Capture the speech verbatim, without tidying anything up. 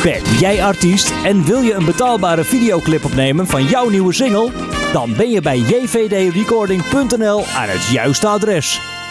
Ben jij artiest en wil je een betaalbare videoclip opnemen van jouw nieuwe single? Dan ben je bij j v d recording punt n l aan het juiste adres.